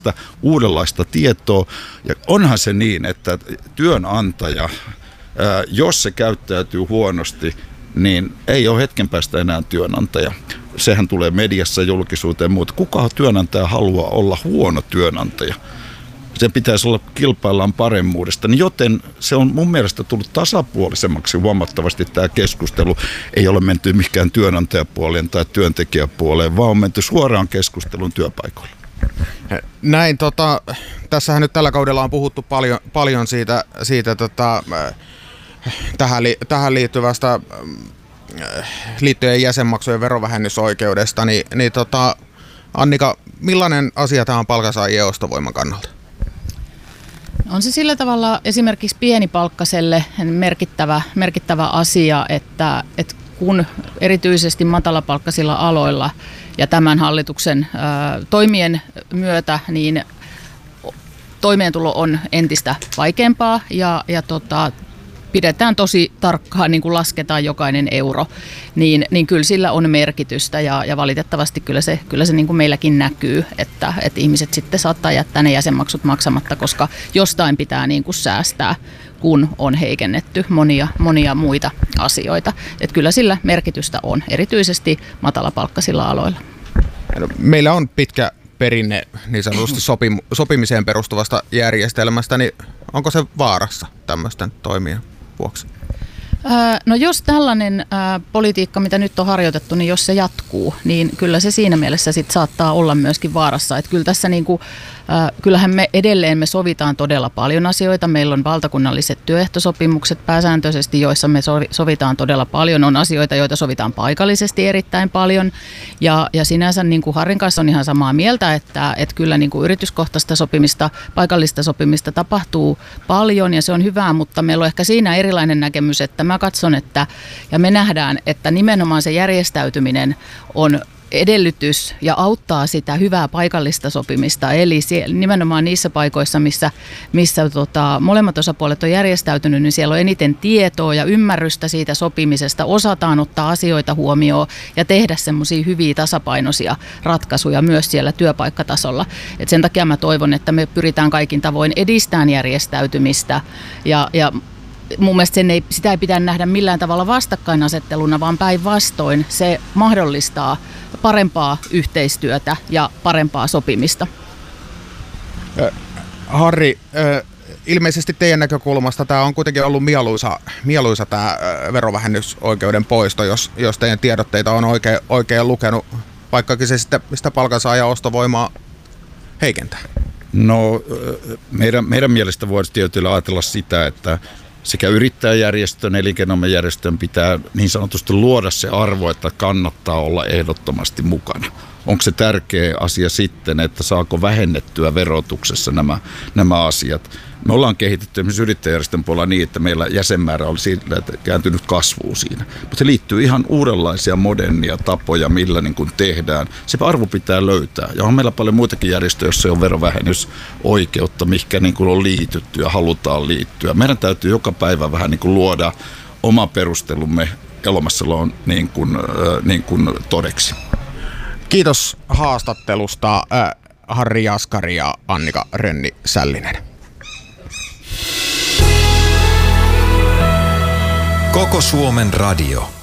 uudenlaista tietoa. Ja onhan se niin, että työnantaja, jos se käyttäytyy huonosti, niin ei ole hetken päästä enää työnantaja. Sehän tulee mediassa julkisuuteen, mutta kuka työnantaja haluaa olla huono työnantaja? Sen pitäisi olla kilpaillaan paremmuudesta, niin joten se on mun mielestä tullut tasapuolisemmaksi huomattavasti tämä keskustelu. Ei ole menty mikään työnantajapuoleen tai työntekijäpuoleen, vaan on menty suoraan keskustelun työpaikoille. Näin, tässähän nyt tällä kaudella on puhuttu paljon siitä tähän liittyvästä liittyjen jäsenmaksujen verovähennysoikeudesta, niin Annika, millainen asia tämä on palkansaajien ostovoiman kannalta? On se sillä tavalla esimerkiksi pienipalkkaselle merkittävä asia, että kun erityisesti matalapalkkaisilla aloilla ja tämän hallituksen toimien myötä, niin toimeentulo on entistä vaikeampaa ja pidetään tosi tarkkaan, niin kuin lasketaan jokainen euro, niin kyllä sillä on merkitystä ja valitettavasti kyllä se niin kuin meilläkin näkyy, että ihmiset sitten saattaa jättää ne jäsenmaksut maksamatta, koska jostain pitää niin kuin säästää, kun on heikennetty monia muita asioita. Että kyllä sillä merkitystä on, erityisesti matalapalkkaisilla aloilla. Meillä on pitkä perinne niin sanotusti sopimiseen perustuvasta järjestelmästä, niin onko se vaarassa tämmöisten toimien vuoksi? No jos tällainen politiikka, mitä nyt on harjoitettu, niin jos se jatkuu, niin kyllä se siinä mielessä sit saattaa olla myöskin vaarassa. Että kyllä tässä kyllähän me edelleen sovitaan todella paljon asioita. Meillä on valtakunnalliset työehtosopimukset pääsääntöisesti, joissa me sovitaan todella paljon. On asioita, joita sovitaan paikallisesti erittäin paljon. Ja sinänsä niin kuin Harrin kanssa on ihan samaa mieltä, että kyllä niin kuin yrityskohtaista sopimista, paikallista sopimista tapahtuu paljon ja se on hyvää, mutta meillä on ehkä siinä erilainen näkemys, että mä katson, ja me nähdään, että nimenomaan se järjestäytyminen on edellytys ja auttaa sitä hyvää paikallista sopimista, eli nimenomaan niissä paikoissa, missä molemmat osapuolet on järjestäytynyt, niin siellä on eniten tietoa ja ymmärrystä siitä sopimisesta, osataan ottaa asioita huomioon ja tehdä semmoisia hyviä tasapainoisia ratkaisuja myös siellä työpaikkatasolla. Et sen takia mä toivon, että me pyritään kaikin tavoin edistämään järjestäytymistä ja mun mielestä sitä ei pidä nähdä millään tavalla vastakkainasetteluna, vaan päinvastoin se mahdollistaa parempaa yhteistyötä ja parempaa sopimista. Harri, ilmeisesti teidän näkökulmasta tämä on kuitenkin ollut mieluisa tämä verovähennysoikeuden poisto, jos teidän tiedotteita on oikein lukenut, vaikkakin se sitten sitä palkansaajan ostovoimaa heikentää. No meidän mielestä voisi tietysti ajatella sitä, että sekä yrittäjäjärjestön, elinkeinoelämäjärjestön pitää niin sanotusti luoda se arvo, että kannattaa olla ehdottomasti mukana. Onko se tärkeä asia sitten, että saako vähennettyä verotuksessa nämä asiat? Me ollaan kehitetty esimerkiksi yrittäjäjärjestön puolella niin, että meillä jäsenmäärä oli sillä, että kääntynyt kasvuun siinä. Mutta se liittyy ihan uudenlaisia modernia tapoja, millä niin kuin tehdään. Se arvo pitää löytää. Ja on meillä paljon muitakin järjestöjä, joissa on verovähennysoikeutta, mihinkä niin kuin on liitytty ja halutaan liittyä. Meidän täytyy joka päivä vähän niin kuin luoda oma perustelumme Elomassalon niin kuin todeksi. Kiitos haastattelusta Harri Jaskari ja Annika Rönni-Sällinen. Koko Suomen radio.